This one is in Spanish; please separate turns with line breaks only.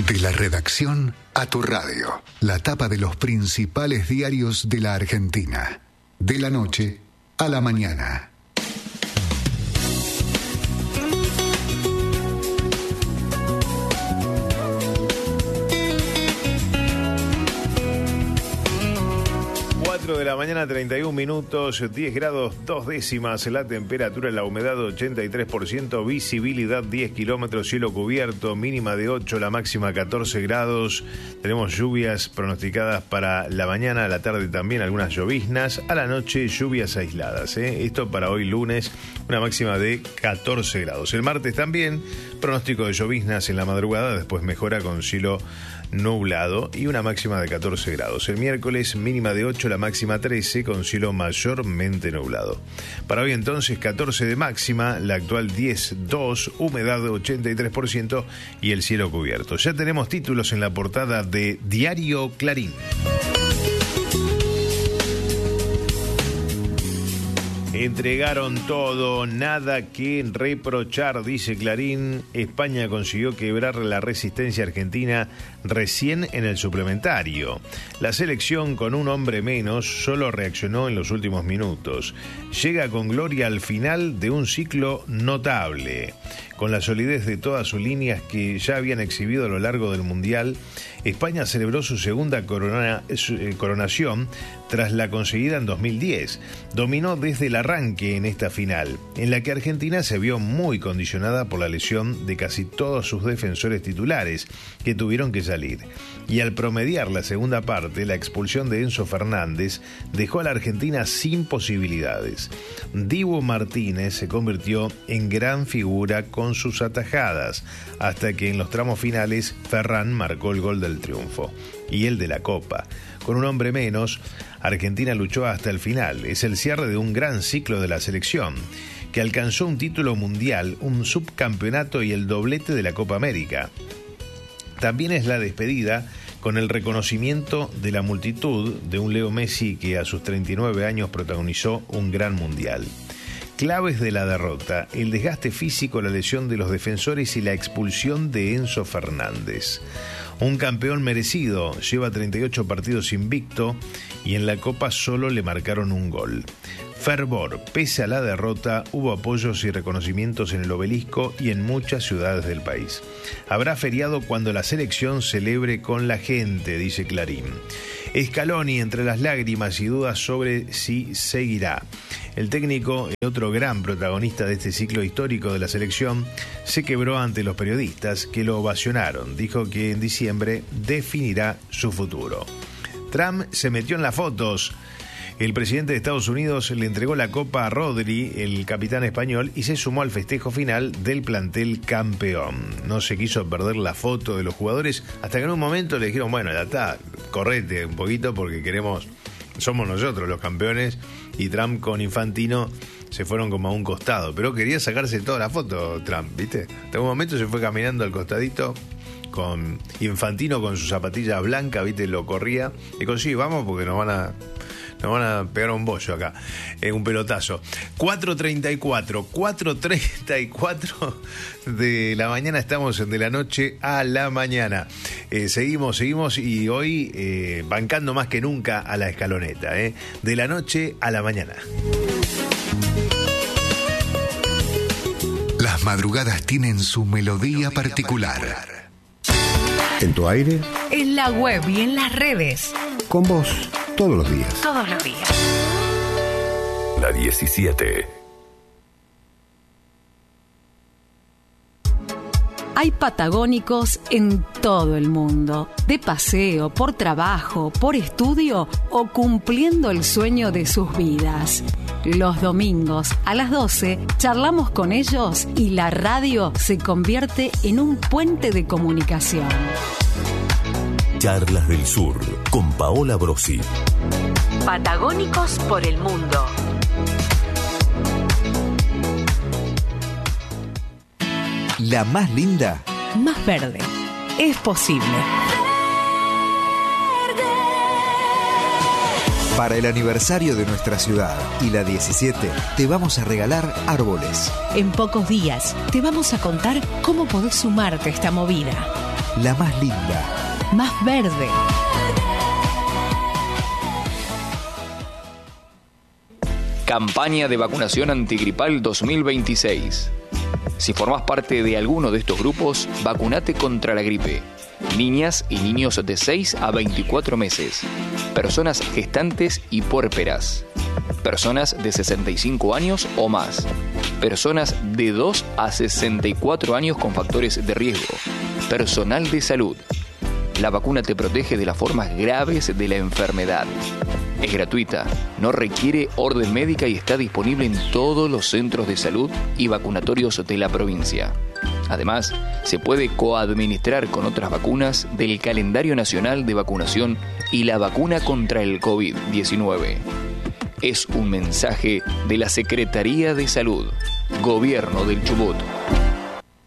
De la redacción a tu radio. La tapa de los principales diarios de la Argentina. De la noche a la mañana.
De la mañana, 31 minutos, 10 grados 2 décimas, la temperatura, la humedad 83%, visibilidad 10 kilómetros, cielo cubierto, mínima de 8, la máxima 14 grados. Tenemos lluvias pronosticadas para la mañana, a la tarde también algunas lloviznas, a la noche lluvias aisladas. Esto para hoy lunes, una máxima de 14 grados. El martes también, pronóstico de lloviznas en la madrugada, después mejora con cielo nublado y una máxima de 14 grados. El miércoles mínima de 8, la máxima 13 con cielo mayormente nublado. Para hoy entonces 14 de máxima, la actual 10,2, humedad 83% y el cielo cubierto. Ya tenemos títulos en la portada de Diario Clarín. Entregaron todo, nada que reprochar, dice Clarín. España consiguió quebrar la resistencia argentina recién en el suplementario. La selección, con un hombre menos, solo reaccionó en los últimos minutos. Llega con gloria al final de un ciclo notable. Con la solidez de todas sus líneas que ya habían exhibido a lo largo del Mundial, España celebró su segunda coronación tras la conseguida en 2010. Dominó desde el arranque en esta final, en la que Argentina se vio muy condicionada por la lesión de casi todos sus defensores titulares, que tuvieron que salir. Y al promediar la segunda parte, la expulsión de Enzo Fernández dejó a la Argentina sin posibilidades. Dibu Martínez se convirtió en gran figura con sus atajadas, hasta que en los tramos finales Ferran marcó el gol del triunfo y el de la Copa. Con un hombre menos, Argentina luchó hasta el final. Es el cierre de un gran ciclo de la selección, que alcanzó un título mundial, un subcampeonato y el doblete de la Copa América. También es la despedida con el reconocimiento de la multitud de un Leo Messi que a sus 39 años protagonizó un gran mundial. Claves de la derrota: el desgaste físico, la lesión de los defensores y la expulsión de Enzo Fernández. Un campeón merecido, lleva 38 partidos invicto y en la Copa solo le marcaron un gol. Fervor: pese a la derrota, hubo apoyos y reconocimientos en el Obelisco y en muchas ciudades del país. Habrá feriado cuando la selección celebre con la gente, dice Clarín. Scaloni entre las lágrimas y dudas sobre si seguirá. El técnico, el otro gran protagonista de este ciclo histórico de la selección, se quebró ante los periodistas que lo ovacionaron. Dijo que en diciembre definirá su futuro. Trump se metió en las fotos. El presidente de Estados Unidos le entregó la copa a Rodri, el capitán español, y se sumó al festejo final del plantel campeón. No se quiso perder la foto de los jugadores, hasta que en un momento le dijeron, bueno, ya está, correte un poquito porque somos nosotros los campeones, y Trump con Infantino se fueron como a un costado, pero quería sacarse toda la foto Trump, ¿viste? Hasta un momento se fue caminando al costadito con Infantino con sus zapatillas blancas, ¿viste? Lo corría, y dijo, sí, vamos porque nos van a pegar un bollo acá, un pelotazo. 4:34 de la mañana, estamos en De la Noche a la Mañana. Seguimos y hoy bancando más que nunca a la escaloneta, De la Noche a la Mañana.
Las madrugadas tienen su melodía particular.
¿En tu aire?
En la web y en las redes.
Con vos, todos los días.
Todos los días.
La 17.
Hay patagónicos en todo el mundo, de paseo, por trabajo, por estudio o cumpliendo el sueño de sus vidas. Los domingos a las 12 charlamos con ellos y la radio se convierte en un puente de comunicación.
Charlas del Sur con Paola Brosi.
Patagónicos por el mundo.
La más linda,
más verde. Es posible.
Para el aniversario de nuestra ciudad y la 17, te vamos a regalar árboles.
En pocos días te vamos a contar cómo podés sumarte a esta movida.
la más linda,
más verde.
Campaña de vacunación antigripal 2026. Si formás parte de alguno de estos grupos, vacunate contra la gripe. Niñas y niños de 6 a 24 meses. Personas gestantes y puérperas. Personas de 65 años o más. Personas de 2 a 64 años con factores de riesgo. Personal de salud. La vacuna te protege de las formas graves de la enfermedad. Es gratuita, no requiere orden médica y está disponible en todos los centros de salud y vacunatorios de la provincia. Además, se puede coadministrar con otras vacunas del calendario nacional de vacunación y la vacuna contra el COVID-19. Es un mensaje de la Secretaría de Salud, Gobierno del Chubut.